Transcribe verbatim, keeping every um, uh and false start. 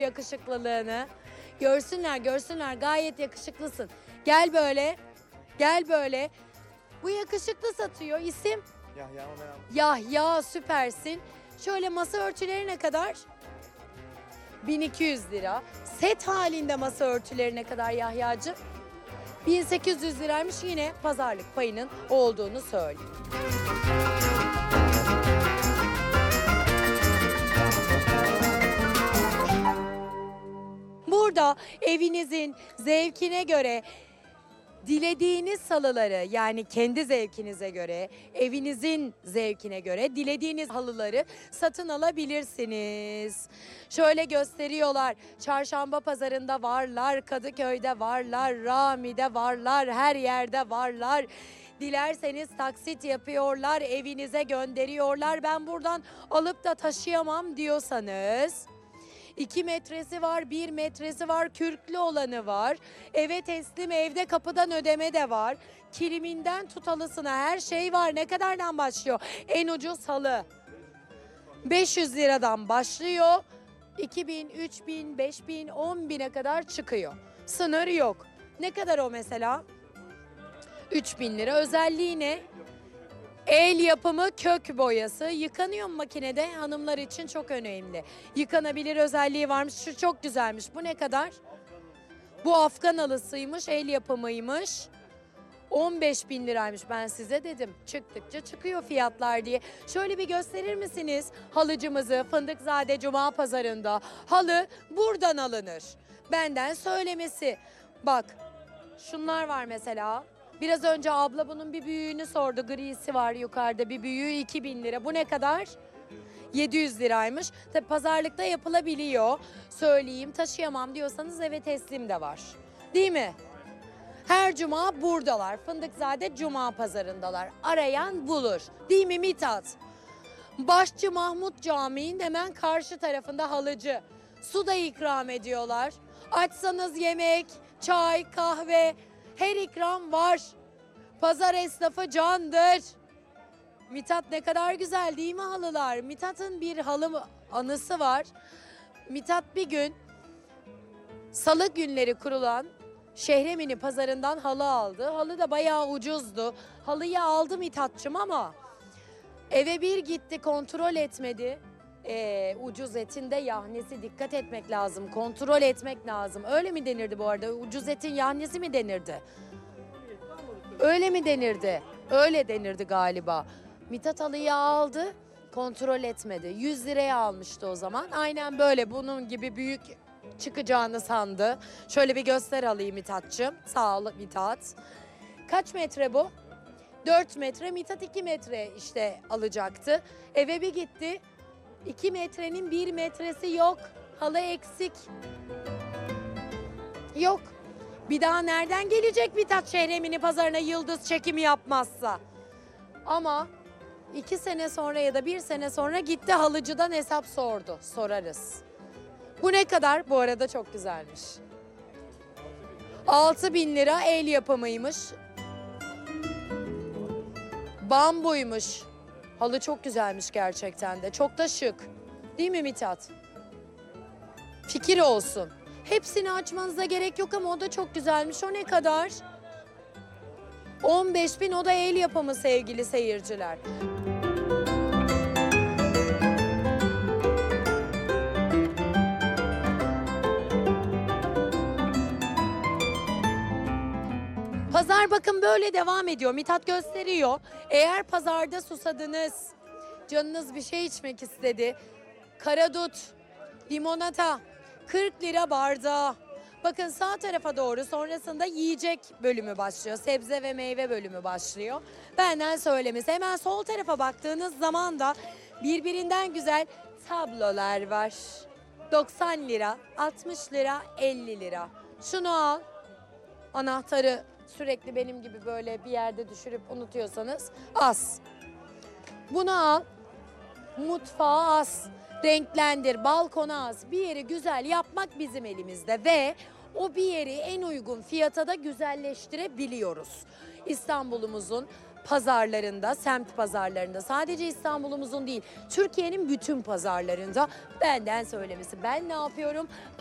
yakışıklılığını. Görsünler görsünler, gayet yakışıklısın. Gel böyle, gel böyle. Bu yakışıklı satıyor. İsim? Yahya ama ben Yahya, süpersin. Şöyle masa örtüleri ne kadar? bin iki yüz lira. Set halinde masa örtüleri ne kadar Yahyacığım? bin sekiz yüz liraymış, yine pazarlık payının olduğunu söyleyeyim. Burada evinizin zevkine göre dilediğiniz halıları, yani kendi zevkinize göre, evinizin zevkine göre dilediğiniz halıları satın alabilirsiniz. Şöyle gösteriyorlar. Çarşamba pazarında varlar, Kadıköy'de varlar, Rami'de varlar, her yerde varlar. Dilerseniz taksit yapıyorlar, evinize gönderiyorlar. Ben buradan alıp da taşıyamam diyorsanız, İki metresi var, bir metresi var, kürklü olanı var. Eve teslim, evde kapıdan ödeme de var. Kiliminden tut halısına her şey var. Ne kadardan başlıyor? En ucuz halı beş yüz liradan başlıyor. iki bin, üç bin, beş bin, on bine kadar çıkıyor. Sınır yok. Ne kadar o mesela? üç bin lira. Özelliği ne? El yapımı kök boyası. Yıkanıyor mu makinede? Hanımlar için çok önemli. Yıkanabilir özelliği varmış. Şu çok güzelmiş. Bu ne kadar? Bu Afgan halısıymış. El yapımıymış. on beş bin liraymış, ben size dedim. Çıktıkça çıkıyor fiyatlar diye. Şöyle bir gösterir misiniz halıcımızı? Fındıkzade Cuma Pazarı'nda. Halı buradan alınır. Benden söylemesi. Bak, şunlar var mesela. Biraz önce abla bunun bir büyüğünü sordu. Grisi var yukarıda, bir büyüğü iki bin lira. Bu ne kadar? yedi yüz liraymış. Tabii pazarlıkta yapılabiliyor. Söyleyeyim, taşıyamam diyorsanız eve teslim de var. Değil mi? Her cuma buradalar. Fındıkzade Cuma Pazarındalar. Arayan bulur. Değil mi Mithat? Başçı Mahmut Camii'nin hemen karşı tarafında halıcı. Su da ikram ediyorlar. Açsanız yemek, çay, kahve, her ikram var. Pazar esnafı candır. Mithat ne kadar güzel değil mi halılar? Mithat'ın bir halı anısı var. Mithat bir gün salı günleri kurulan Şehremini pazarından halı aldı. Halı da bayağı ucuzdu. Halıyı aldı Mithat'cığım ama eve bir gitti, kontrol etmedi. Ee, ucuz etin de yahnesi, dikkat etmek lazım. Kontrol etmek lazım. Öyle mi denirdi bu arada? Ucuz etin yahnesi mi denirdi? Öyle mi denirdi? Öyle denirdi galiba. Mithat halıyı aldı, kontrol etmedi. yüz liraya almıştı o zaman. Aynen böyle, bunun gibi büyük çıkacağını sandı. Şöyle bir göster alayım Mithat'cığım. Sağ ol Mithat. Kaç metre bu? dört metre. Mithat iki metre işte alacaktı. Eve bir gitti. iki metrenin bir metresi yok. Halı eksik. Yok. Bir daha nereden gelecek Mithat Şehremini pazarına yıldız çekimi yapmazsa? Ama iki sene sonra ya da bir sene sonra gitti halıcıdan hesap sordu. Sorarız. Bu ne kadar? Bu arada çok güzelmiş. altı bin lira, el yapımıymış. Bambuymuş. Halı çok güzelmiş gerçekten de. Çok da şık. Değil mi Mithat? Fikir olsun. Hepsini açmanıza gerek yok ama o da çok güzelmiş. O ne kadar? on beş bin, o da el yapımı sevgili seyirciler. Pazar bakın böyle devam ediyor. Mithat gösteriyor. Eğer pazarda susadınız, canınız bir şey içmek istedi, karadut, limonata, kırk lira bardağı. Bakın sağ tarafa doğru, sonrasında yiyecek bölümü başlıyor. Sebze ve meyve bölümü başlıyor. Benden söylemesi. Hemen sol tarafa baktığınız zaman da birbirinden güzel tablolar var. doksan lira, altmış lira, elli lira. Şunu al. Anahtarı sürekli benim gibi böyle bir yerde düşürüp unutuyorsanız as. Bunu al. Mutfağa as. Renklendir, balkona as. Bir yeri güzel yapmak bizim elimizde ve o bir yeri en uygun fiyata da güzelleştirebiliyoruz. İstanbul'umuzun pazarlarında, semt pazarlarında, sadece İstanbul'umuzun değil, Türkiye'nin bütün pazarlarında benden söylemesi. Ben ne yapıyorum?